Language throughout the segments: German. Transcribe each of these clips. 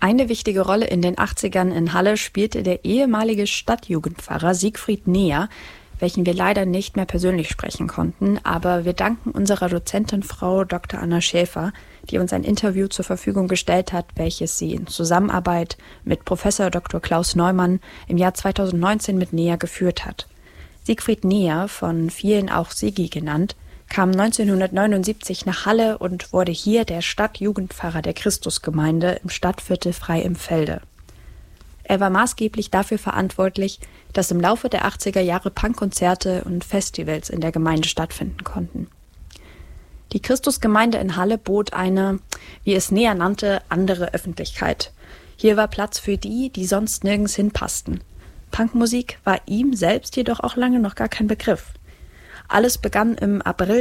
Eine wichtige Rolle in den 80ern in Halle spielte der ehemalige Stadtjugendpfarrer Siegfried Neher, welchen wir leider nicht mehr persönlich sprechen konnten, aber wir danken unserer Dozentin Frau Dr. Anna Schäfer, die uns ein Interview zur Verfügung gestellt hat, welches sie in Zusammenarbeit mit Professor Dr. Klaus Neumann im Jahr 2019 mit Neher geführt hat. Siegfried Neher, von vielen auch Sigi genannt, kam 1979 nach Halle und wurde hier der Stadtjugendpfarrer der Christusgemeinde im Stadtviertel Frei im Felde. Er war maßgeblich dafür verantwortlich, dass im Laufe der 80er Jahre Punkkonzerte und Festivals in der Gemeinde stattfinden konnten. Die Christusgemeinde in Halle bot eine, wie es Neher nannte, andere Öffentlichkeit. Hier war Platz für die, die sonst nirgends hinpassten. Punkmusik war ihm selbst jedoch auch lange noch gar kein Begriff. Alles begann im April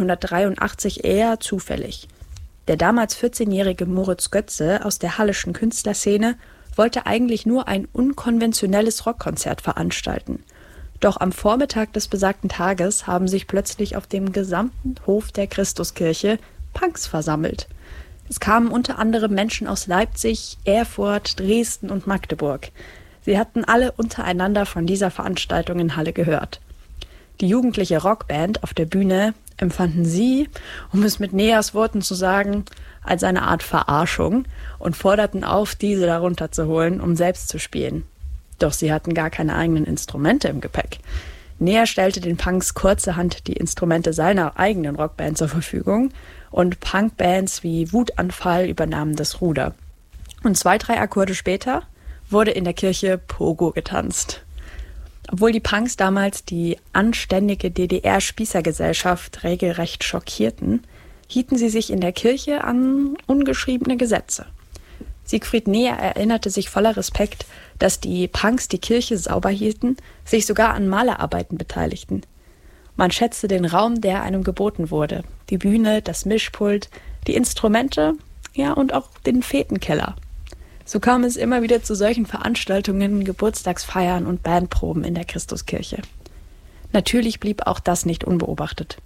1983 eher zufällig. Der damals 14-jährige Moritz Götze aus der halleschen Künstlerszene wollte eigentlich nur ein unkonventionelles Rockkonzert veranstalten. Doch am Vormittag des besagten Tages haben sich plötzlich auf dem gesamten Hof der Christuskirche Punks versammelt. Es kamen unter anderem Menschen aus Leipzig, Erfurt, Dresden und Magdeburg. Sie hatten alle untereinander von dieser Veranstaltung in Halle gehört. Die jugendliche Rockband auf der Bühne empfanden sie, um es mit Nehers Worten zu sagen, als eine Art Verarschung und forderten auf, diese darunter zu holen, um selbst zu spielen. Doch sie hatten gar keine eigenen Instrumente im Gepäck. Neher stellte den Punks kurzerhand die Instrumente seiner eigenen Rockband zur Verfügung und Punkbands wie Wutanfall übernahmen das Ruder. Und 2-3 Akkorde später wurde in der Kirche Pogo getanzt. Obwohl die Punks damals die anständige DDR-Spießergesellschaft regelrecht schockierten, hielten sie sich in der Kirche an ungeschriebene Gesetze. Siegfried Neher erinnerte sich voller Respekt, dass die Punks die Kirche sauber hielten, sich sogar an Malerarbeiten beteiligten. Man schätzte den Raum, der einem geboten wurde, die Bühne, das Mischpult, die Instrumente, ja und auch den Fetenkeller. So kam es immer wieder zu solchen Veranstaltungen, Geburtstagsfeiern und Bandproben in der Christuskirche. Natürlich blieb auch das nicht unbeobachtet.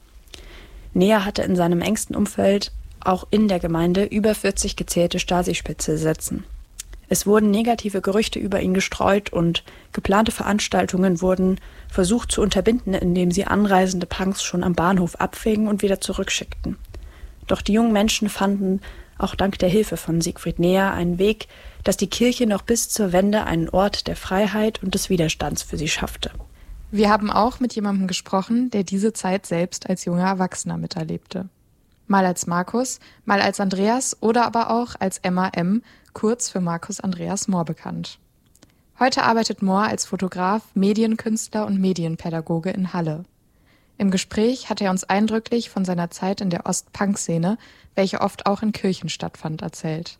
Neher hatte in seinem engsten Umfeld, auch in der Gemeinde, über 40 gezählte Stasi-Spitzel sitzen. Es wurden negative Gerüchte über ihn gestreut und geplante Veranstaltungen wurden versucht zu unterbinden, indem sie anreisende Punks schon am Bahnhof abfingen und wieder zurückschickten. Doch die jungen Menschen fanden, auch dank der Hilfe von Siegfried Neher, einen Weg, dass die Kirche noch bis zur Wende einen Ort der Freiheit und des Widerstands für sie schaffte. Wir haben auch mit jemandem gesprochen, der diese Zeit selbst als junger Erwachsener miterlebte. Mal als Markus, mal als Andreas oder aber auch als Emma M., kurz für Markus Andreas Mohr bekannt. Heute arbeitet Mohr als Fotograf, Medienkünstler und Medienpädagoge in Halle. Im Gespräch hat er uns eindrücklich von seiner Zeit in der Ost-Punk-Szene, welche oft auch in Kirchen stattfand, erzählt.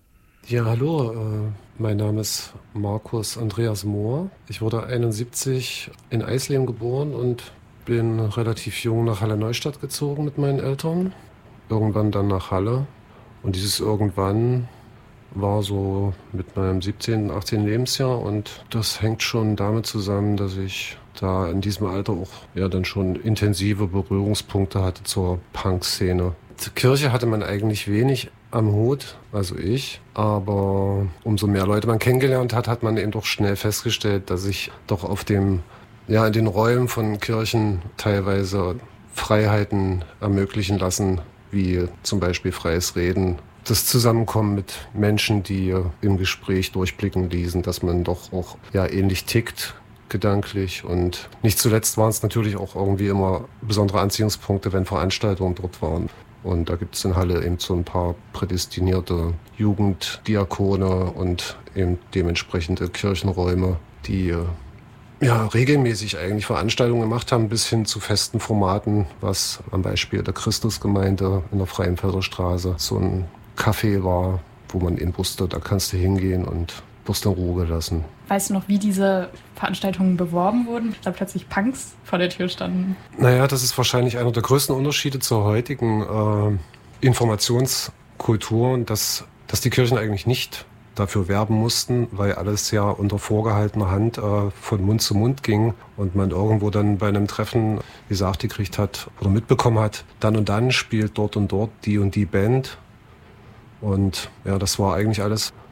Ja, hallo, mein Name ist Markus Andreas Mohr. Ich wurde 1971 in Eisleben geboren und bin relativ jung nach Halle-Neustadt gezogen mit meinen Eltern. Irgendwann dann nach Halle. Und dieses irgendwann war so mit meinem 17., 18. Lebensjahr. Und das hängt schon damit zusammen, dass ich da in diesem Alter auch dann schon intensive Berührungspunkte hatte zur Punk-Szene. Die Kirche hatte man eigentlich wenig am Hut, also ich. Aber umso mehr Leute man kennengelernt hat, hat man eben doch schnell festgestellt, dass ich doch in den Räumen von Kirchen teilweise Freiheiten ermöglichen lassen, wie zum Beispiel freies Reden. Das Zusammenkommen mit Menschen, die im Gespräch durchblicken ließen, dass man doch auch ähnlich tickt, gedanklich. Und nicht zuletzt waren es natürlich auch irgendwie immer besondere Anziehungspunkte, wenn Veranstaltungen dort waren. Und da gibt es in Halle eben so ein paar prädestinierte Jugenddiakone und eben dementsprechende Kirchenräume, die regelmäßig eigentlich Veranstaltungen gemacht haben, bis hin zu festen Formaten, was am Beispiel der Christusgemeinde in der Freienfelder Straße so ein Café war, wo man eben wusste, da kannst du hingehen und wirst in Ruhe gelassen. Weißt du noch, wie diese Veranstaltungen beworben wurden, da plötzlich Punks vor der Tür standen? Naja, das ist wahrscheinlich einer der größten Unterschiede zur heutigen Informationskultur, dass die Kirchen eigentlich nicht dafür werben mussten, weil alles ja unter vorgehaltener Hand von Mund zu Mund ging und man irgendwo dann bei einem Treffen gesagt gekriegt hat oder mitbekommen hat, dann und dann spielt dort und dort die und die Band. Und das war eigentlich alles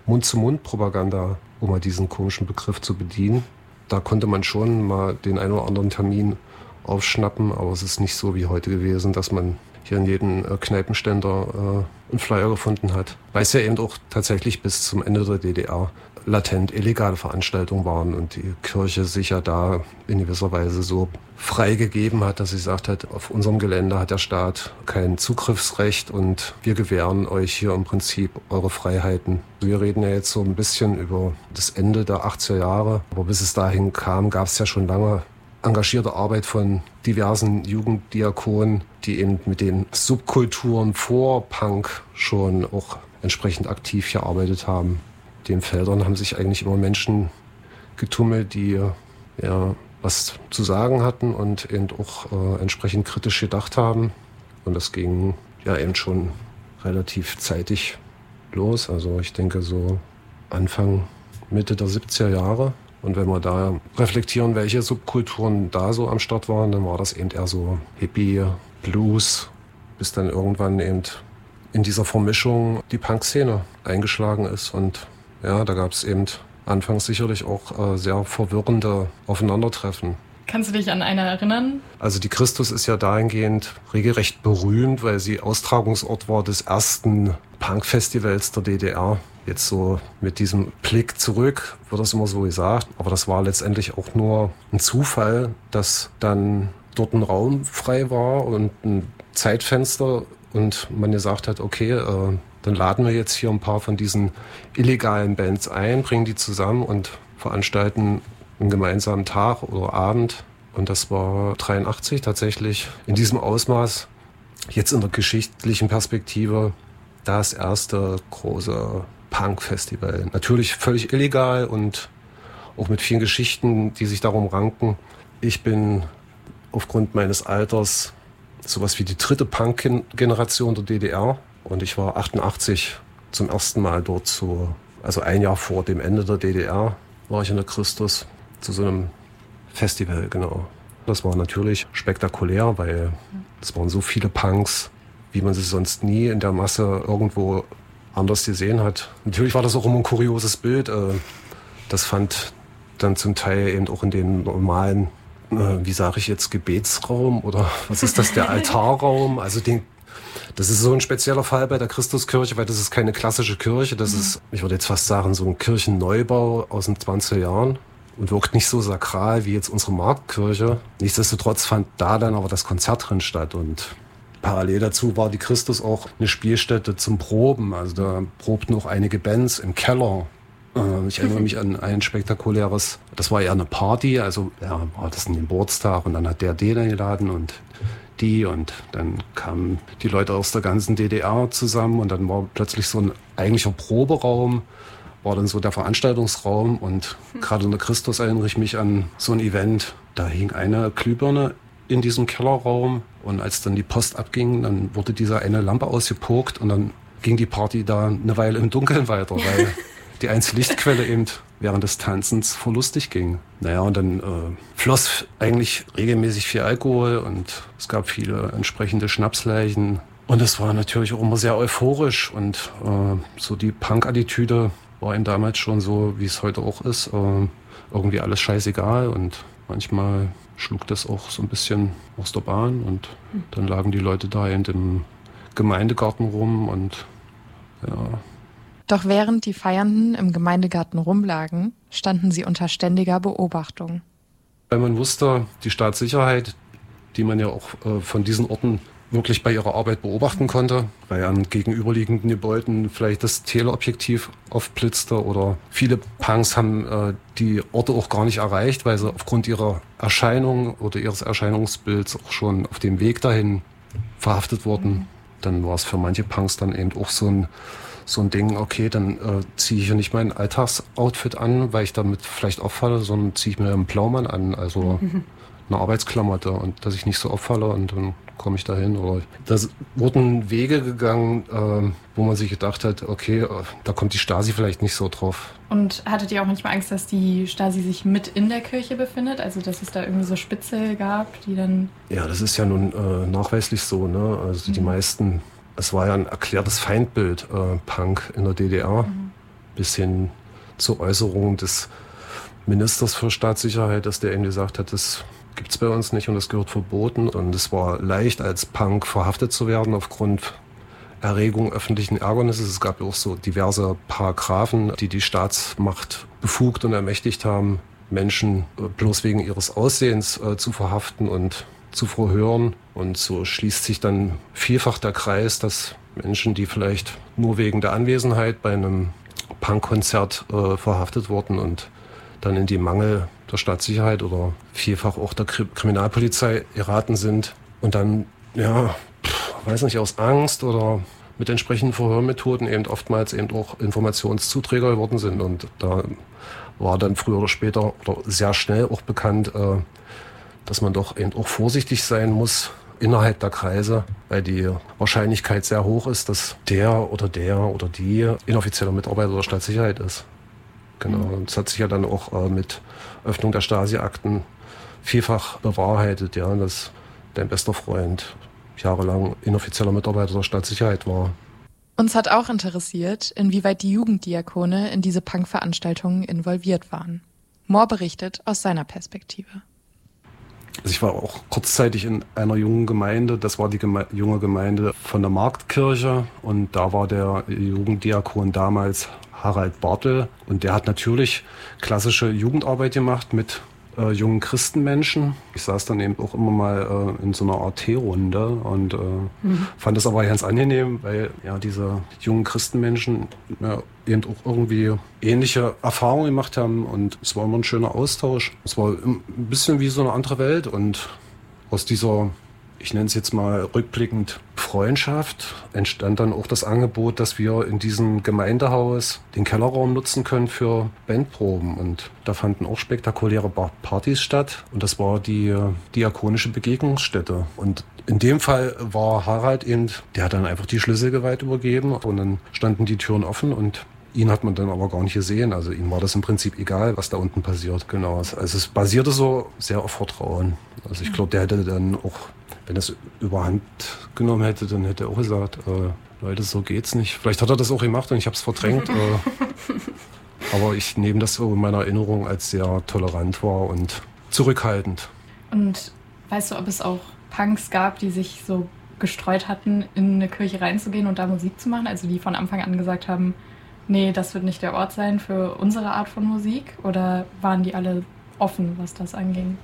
Mund-zu-Mund-Propaganda, um mal diesen komischen Begriff zu bedienen. Da konnte man schon mal den einen oder anderen Termin aufschnappen, aber es ist nicht so wie heute gewesen, dass man hier in jedem Kneipenständer einen Flyer gefunden hat. Weil es ja eben auch tatsächlich bis zum Ende der DDR latent illegale Veranstaltungen waren und die Kirche sich ja da in gewisser Weise so frei gegeben hat, dass sie gesagt hat, auf unserem Gelände hat der Staat kein Zugriffsrecht und wir gewähren euch hier im Prinzip eure Freiheiten. Wir reden ja jetzt so ein bisschen über das Ende der 80er Jahre, aber bis es dahin kam, gab es ja schon lange engagierte Arbeit von diversen Jugenddiakonen, die eben mit den Subkulturen vor Punk schon auch entsprechend aktiv gearbeitet haben. In den Feldern haben sich eigentlich immer Menschen getummelt, die ja was zu sagen hatten und eben auch entsprechend kritisch gedacht haben. Und das ging ja eben schon relativ zeitig los. Also ich denke so Anfang, Mitte der 70er Jahre. Und wenn wir da reflektieren, welche Subkulturen da so am Start waren, dann war das eben eher so Hippie, Blues, bis dann irgendwann eben in dieser Vermischung die Punk-Szene eingeschlagen ist. Und ja, da gab es eben anfangs sicherlich auch sehr verwirrende Aufeinandertreffen. Kannst du dich an eine erinnern? Also die Christus ist ja dahingehend regelrecht berühmt, weil sie Austragungsort war des ersten Punk-Festivals der DDR. Jetzt so mit diesem Blick zurück wird das immer so gesagt. Aber das war letztendlich auch nur ein Zufall, dass dann dort ein Raum frei war und ein Zeitfenster und man gesagt hat, okay, dann laden wir jetzt hier ein paar von diesen illegalen Bands ein, bringen die zusammen und veranstalten einen gemeinsamen Tag oder Abend. Und das war 83 tatsächlich in diesem Ausmaß, jetzt in der geschichtlichen Perspektive, das erste große Punk-Festival. Natürlich völlig illegal und auch mit vielen Geschichten, die sich darum ranken. Ich bin aufgrund meines Alters sowas wie die dritte Punk-Generation der DDR. Und ich war 88 zum ersten Mal dort also ein Jahr vor dem Ende der DDR war ich in der Christus zu so einem Festival, genau. Das war natürlich spektakulär, weil es waren so viele Punks, wie man sie sonst nie in der Masse irgendwo anders gesehen hat. Natürlich war das auch immer ein kurioses Bild. Das fand dann zum Teil eben auch in dem normalen, wie sage ich jetzt, Gebetsraum oder was ist das, der Altarraum, also das ist so ein spezieller Fall bei der Christuskirche, weil das ist keine klassische Kirche. Das ist, ich würde jetzt fast sagen, so ein Kirchenneubau aus den 20er Jahren und wirkt nicht so sakral wie jetzt unsere Marktkirche. Nichtsdestotrotz fand da dann aber das Konzert drin statt und parallel dazu war die Christus auch eine Spielstätte zum Proben. Also da probten auch einige Bands im Keller. Ich erinnere mich an ein spektakuläres, das war eher eine Party, also ja, war das ein Geburtstag und dann hat der den eingeladen und dann kamen die Leute aus der ganzen DDR zusammen und dann war plötzlich so ein eigentlicher Proberaum, war dann so der Veranstaltungsraum und gerade in der Christus erinnere ich mich an so ein Event, da hing eine Glühbirne in diesem Kellerraum und als dann die Post abging, dann wurde diese eine Lampe ausgepokt und dann ging die Party da eine Weile im Dunkeln weiter, weil die einzige Lichtquelle eben während des Tanzens verlustig ging. Naja, und dann floss eigentlich regelmäßig viel Alkohol und es gab viele entsprechende Schnapsleichen. Und es war natürlich auch immer sehr euphorisch und so die Punk-Attitüde war ihm damals schon so, wie es heute auch ist, irgendwie alles scheißegal und manchmal schlug das auch so ein bisschen aus der Bahn und dann lagen die Leute da eben im Gemeindegarten rum und ja. Doch während die Feiernden im Gemeindegarten rumlagen, standen sie unter ständiger Beobachtung. Weil man wusste, die Staatssicherheit, die man ja auch von diesen Orten wirklich bei ihrer Arbeit beobachten konnte, weil an gegenüberliegenden Gebäuden vielleicht das Teleobjektiv aufblitzte oder viele Punks haben die Orte auch gar nicht erreicht, weil sie aufgrund ihrer Erscheinung oder ihres Erscheinungsbilds auch schon auf dem Weg dahin verhaftet wurden. Dann war es für manche Punks dann eben auch so ein Ding, okay, dann ziehe ich ja nicht mein Alltagsoutfit an, weil ich damit vielleicht auffalle, sondern ziehe ich mir einen Blaumann an, also eine Arbeitsklamotte und dass ich nicht so auffalle und dann komme ich dahin. Oder da wurden Wege gegangen, wo man sich gedacht hat, okay, da kommt die Stasi vielleicht nicht so drauf. Und hattet ihr auch manchmal Angst, dass die Stasi sich mit in der Kirche befindet? Also dass es da irgendwie so Spitzel gab, die dann... Ja, das ist ja nun nachweislich so, ne? Also die meisten... Es war ja ein erklärtes Feindbild, Punk in der DDR. bis hin zur Äußerung des Ministers für Staatssicherheit, dass der eben gesagt hat, das gibt es bei uns nicht und das gehört verboten. Und es war leicht, als Punk verhaftet zu werden aufgrund Erregung öffentlichen Ärgernisses. Es gab ja auch so diverse Paragraphen, die die Staatsmacht befugt und ermächtigt haben, Menschen bloß wegen ihres Aussehens zu verhaften und zu verhören. Und so schließt sich dann vielfach der Kreis, dass Menschen, die vielleicht nur wegen der Anwesenheit bei einem Punkkonzert verhaftet wurden und dann in die Mangel der Staatssicherheit oder vielfach auch der Kriminalpolizei geraten sind und dann, weiß nicht, aus Angst oder mit entsprechenden Verhörmethoden eben oftmals eben auch Informationszuträger geworden sind. Und da war dann früher oder später oder sehr schnell auch bekannt, dass man doch eben auch vorsichtig sein muss innerhalb der Kreise, weil die Wahrscheinlichkeit sehr hoch ist, dass der oder die inoffizieller Mitarbeiter der Staatssicherheit ist. Genau, und das hat sich ja dann auch mit Öffnung der Stasi-Akten vielfach bewahrheitet, ja, dass dein bester Freund jahrelang inoffizieller Mitarbeiter der Staatssicherheit war. Uns hat auch interessiert, inwieweit die Jugenddiakone in diese Punk-Veranstaltungen involviert waren. Mohr berichtet aus seiner Perspektive. Also ich war auch kurzzeitig in einer jungen Gemeinde, das war die junge Gemeinde von der Marktkirche und da war der Jugenddiakon damals Harald Bartel und der hat natürlich klassische Jugendarbeit gemacht mit jungen Christenmenschen. Ich saß dann eben auch immer mal in so einer Art Teerunde und fand das aber ganz angenehm, weil ja diese jungen Christenmenschen eben auch irgendwie ähnliche Erfahrungen gemacht haben und es war immer ein schöner Austausch. Es war ein bisschen wie so eine andere Welt und aus dieser, ich nenne es jetzt mal rückblickend, Freundschaft entstand dann auch das Angebot, dass wir in diesem Gemeindehaus den Kellerraum nutzen können für Bandproben. Und da fanden auch spektakuläre Partys statt. Und das war die diakonische Begegnungsstätte. Und in dem Fall war Harald eben, der hat dann einfach die Schlüsselgewalt übergeben. Und dann standen die Türen offen und ihn hat man dann aber gar nicht gesehen. Also ihm war das im Prinzip egal, was da unten passiert. Genau. Also es basierte so sehr auf Vertrauen. Also ich glaube, der hätte dann auch, wenn das überhand genommen hätte, dann hätte er auch gesagt, Leute, so geht's nicht. Vielleicht hat er das auch gemacht und ich habe es verdrängt. Aber ich nehme das so in meiner Erinnerung als sehr tolerant war und zurückhaltend. Und weißt du, ob es auch Punks gab, die sich so gestreut hatten, in eine Kirche reinzugehen und da Musik zu machen? Also die von Anfang an gesagt haben, nee, das wird nicht der Ort sein für unsere Art von Musik? Oder waren die alle offen, was das anging?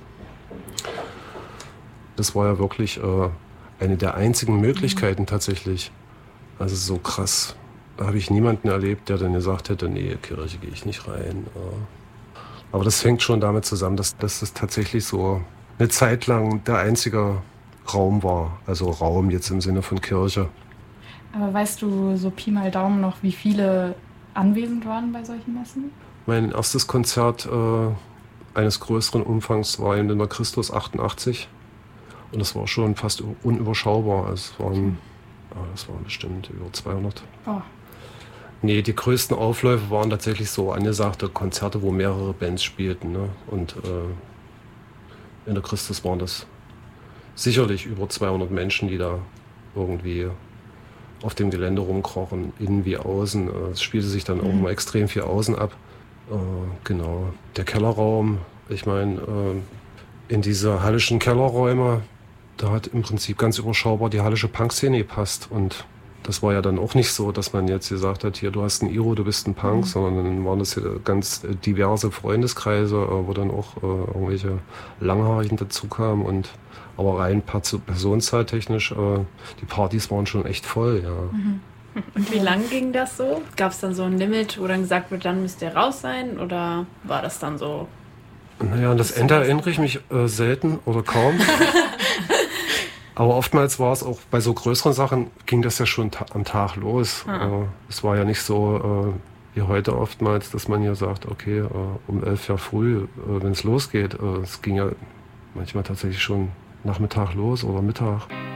Das war ja wirklich eine der einzigen Möglichkeiten tatsächlich. Also so krass. Da habe ich niemanden erlebt, der dann gesagt hätte, nee, Kirche gehe ich nicht rein. Aber das hängt schon damit zusammen, dass das tatsächlich so eine Zeit lang der einzige Raum war. Also Raum jetzt im Sinne von Kirche. Aber weißt du so Pi mal Daumen noch, wie viele anwesend waren bei solchen Messen? Mein erstes Konzert eines größeren Umfangs war in der Christus 88. Und das war schon fast unüberschaubar. Das waren bestimmt über 200. Oh. Nee, die größten Aufläufe waren tatsächlich so angesagte Konzerte, wo mehrere Bands spielten. Ne? Und in der Christus waren das sicherlich über 200 Menschen, die da irgendwie auf dem Gelände rumkrochen, innen wie außen. Es spielte sich dann auch immer extrem viel außen ab. Genau. Der Kellerraum, ich meine, in diese hallischen Kellerräume, da hat im Prinzip ganz überschaubar die hallische Punkszene gepasst. Und das war ja dann auch nicht so, dass man jetzt gesagt hat, hier, du hast ein Iro, du bist ein Punk, sondern dann waren das ja ganz diverse Freundeskreise, wo dann auch irgendwelche Langhaarigen dazu kamen. Aber rein personenzahttechnisch, die Partys waren schon echt voll, ja. Und wie lang ging das so? Gab es dann so ein Limit, wo dann gesagt wird, dann müsst ihr raus sein? Oder war das dann so? Naja, an das Ende erinnere ich mich selten oder kaum. Aber oftmals war es auch bei so größeren Sachen, ging das ja schon am Tag los. Es war ja nicht so wie heute oftmals, dass man hier sagt, okay, um 11 Uhr früh, wenn es losgeht. Es ging ja manchmal tatsächlich schon Nachmittag los oder Mittag.